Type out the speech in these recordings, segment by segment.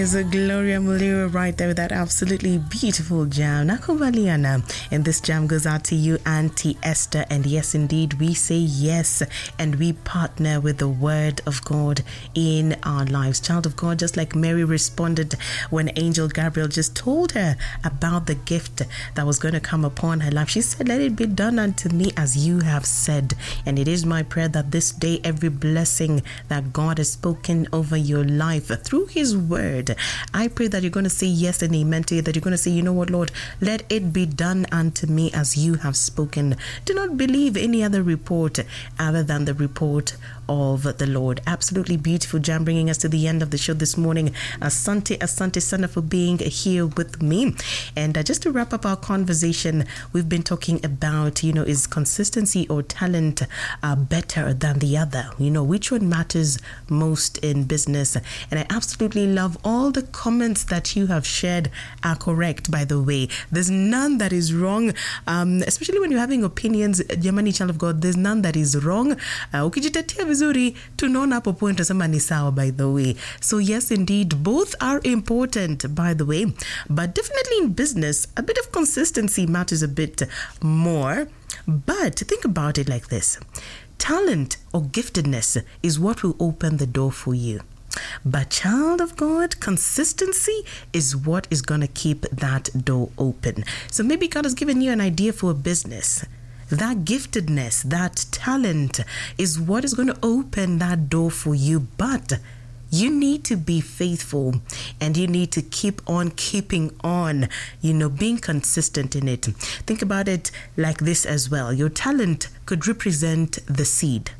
Is a Gloria Muliro right there with that absolutely beautiful jam. Nakovaliana. And this jam goes out to you, Auntie Esther. And yes, indeed, we say yes. And we partner with the word of God in our lives. Child of God, just like Mary responded when Angel Gabriel just told her about the gift that was going to come upon her life. She said, let it be done unto me as you have said. And it is my prayer that this day, every blessing that God has spoken over your life through his word, I pray that you're going to say yes and amen to it, that you're going to say, you know what, Lord, let it be done unto me as you have spoken. Do not believe any other report other than the report of the Lord. Absolutely beautiful jam, bringing us to the end of the show this morning. Asante Sana for being here with me. And just to wrap up our conversation, we've been talking about, is consistency or talent better than the other? Which one matters most in business? And I absolutely love all the comments that you have shared are correct, by the way. There's none that is wrong, especially when you're having opinions, jamani, child of God, there's none that is wrong. Ukijitetea vizuri, tunaona hapo point nasema ni sawa, by the way. So yes, indeed, both are important, by the way. But definitely in business, a bit of consistency matters a bit more. But think about it like this. Talent or giftedness is what will open the door for you. But child of God, consistency is what is going to keep that door open. So maybe God has given you an idea for a business. That giftedness, that talent is what is going to open that door for you. But you need to be faithful and you need to keep on keeping on, being consistent in it. Think about it like this as well. Your talent could represent the seed.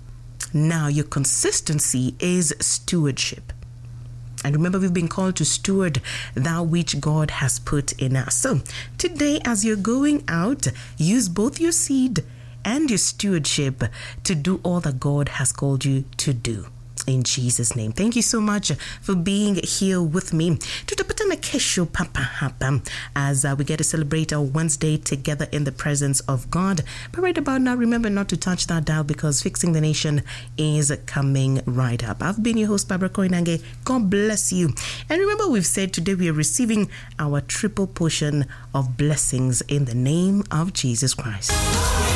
Now, your consistency is stewardship. And remember, we've been called to steward that which God has put in us. So today, as you're going out, use both your seed and your stewardship to do all that God has called you to do. In Jesus' name. Thank you so much for being here with me. Tutapatana kesho papa hapa as we get to celebrate our Wednesday together in the presence of God. But right about now, remember not to touch that dial because Fixing the Nation is coming right up. I've been your host, Barbara Koinange. God bless you. And remember, we've said today we are receiving our triple portion of blessings in the name of Jesus Christ.